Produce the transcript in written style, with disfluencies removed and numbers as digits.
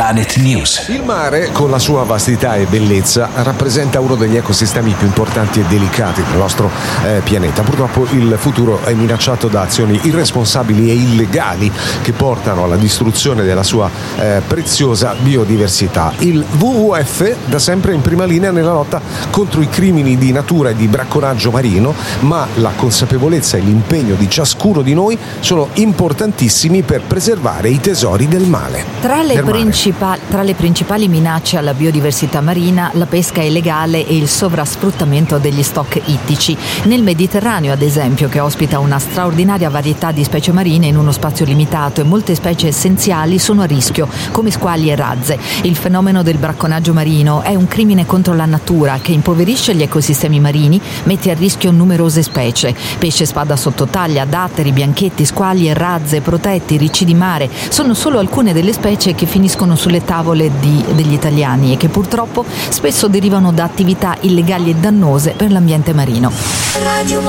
Planet News. Il mare, con la sua vastità e bellezza, rappresenta uno degli ecosistemi più importanti e delicati del nostro pianeta. Purtroppo il futuro è minacciato da azioni irresponsabili e illegali che portano alla distruzione della sua preziosa biodiversità. Il WWF da sempre in prima linea nella lotta contro i crimini di natura e di bracconaggio marino, ma la consapevolezza e l'impegno di ciascuno di noi sono importantissimi per preservare i tesori del mare. Tra le principali minacce alla biodiversità marina, la pesca illegale e il sovrasfruttamento degli stock ittici. Nel Mediterraneo, ad esempio, che ospita una straordinaria varietà di specie marine in uno spazio limitato, e molte specie essenziali sono a rischio, come squali e razze. Il fenomeno del bracconaggio marino è un crimine contro la natura che impoverisce gli ecosistemi marini, mette a rischio numerose specie. Pesce spada sottotaglia, datteri, bianchetti, squali e razze, protetti, ricci di mare sono solo alcune delle specie che finiscono sulle tavole degli italiani e che purtroppo spesso derivano da attività illegali e dannose per l'ambiente marino.